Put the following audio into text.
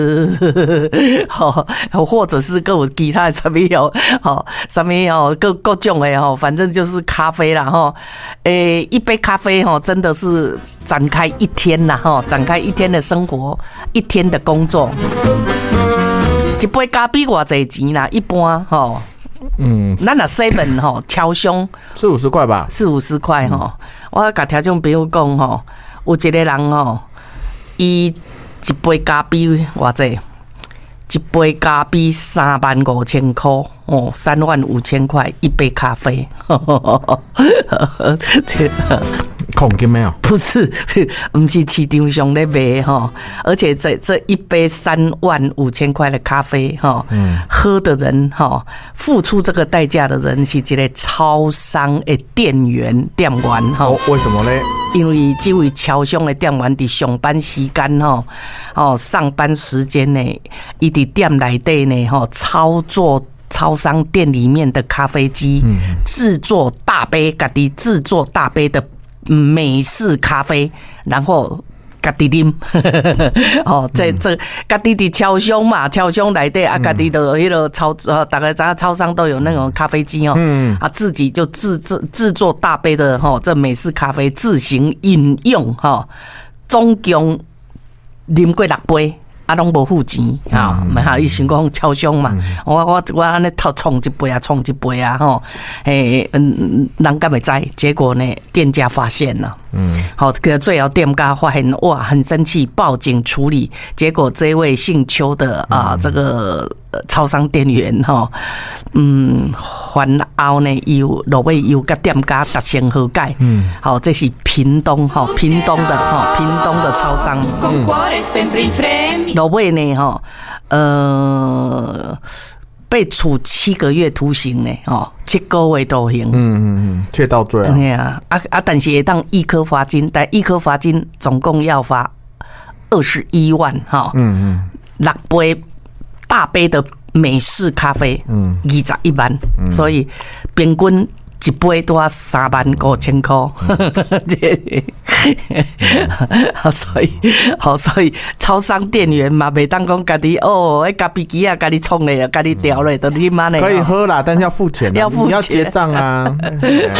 或者是各有其他的什么有，什么有各种的反正就是咖啡啦一杯咖啡真的是展开一天啦展开一天的生活，一天的工作。一杯咖啡多少钱啦？一般咱那 7超商 40-50块吧 ，40-50块我甲听众朋友讲有一个人伊一杯咖啡偌济？一杯咖啡35000块35000块一杯咖啡， 恐惊没有？ 不是市场上在卖而且这一杯35000块的咖啡喝的人付出这个代价的人是一个超商的店员为什么呢？ 因为这位超商的店员在上班时间上班时间呢，他在店内底呢操作超商店里面的咖啡机，制作大杯，自己制作大杯的美式咖啡，然后自己啉这自己的超商嘛，超商内底自己的那个大概知道超商都有那种咖啡机自己就制作大杯的这美式咖啡，自行饮用总共啉过6杯。拢无付钱伊想讲超商嘛，我安尼冲一杯人敢会知？结果呢，店家发现了，最后店家发现哇，很生气，报警处理。结果这位姓邱的这个超商店员还后呢又落尾又甲店家达成和解。这是屏东的超商。落尾呢被处7个月徒刑呢7个月徒刑。 窃盗罪但是会当1颗罚金，但1颗罚金总共要罚21万6杯大杯的美式咖啡21万，所以平均一杯都要35000块，所以超商店员嘛，袂当讲家己咖啡机家己冲的，家己调的，都你妈的可以喝啦，但是要付钱，你要结账啊。